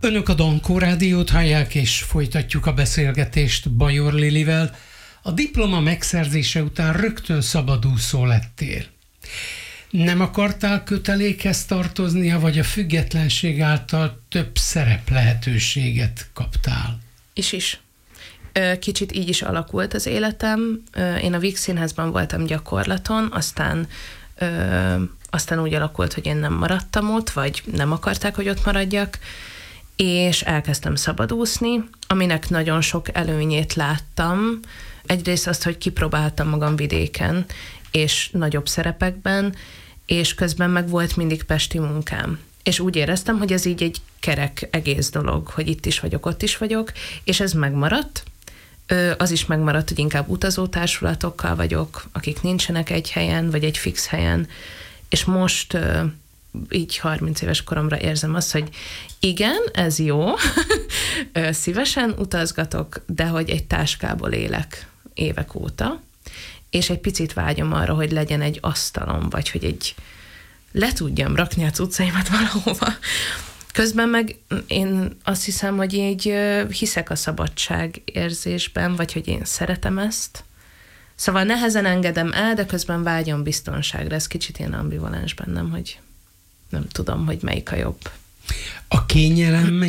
Önök a Dankó Rádiót hallják, és folytatjuk a beszélgetést Bajor Lilivel. A diploma megszerzése után rögtön szabadúszó lettél. Nem akartál kötelékhez tartoznia, vagy a függetlenség által több szerep lehetőséget kaptál? Is. Kicsit így is alakult az életem. Én a Víg Színházban voltam gyakorlaton, aztán úgy alakult, hogy én nem maradtam ott, vagy nem akarták, hogy ott maradjak, és elkezdtem szabadúszni, aminek nagyon sok előnyét láttam. Egyrészt azt, hogy kipróbáltam magam vidéken, és nagyobb szerepekben, és közben meg volt mindig pesti munkám. És úgy éreztem, hogy ez így egy kerek egész dolog, hogy itt is vagyok, ott is vagyok, és ez megmaradt. Az is megmaradt, hogy inkább utazótársulatokkal vagyok, akik nincsenek egy helyen, vagy egy fix helyen, és most így 30 éves koromra érzem azt, hogy igen, ez jó, szívesen utazgatok, de hogy egy táskából élek évek óta, és egy picit vágyom arra, hogy legyen egy asztalom, vagy hogy le tudjam rakni a cuccaimat valahova. Közben meg én azt hiszem, hogy így hiszek a szabadság érzésben, vagy hogy én szeretem ezt. Szóval nehezen engedem el, de közben vágyom biztonságra. Ez kicsit ilyen ambivalens bennem, hogy nem tudom, hogy melyik a jobb. A kényelem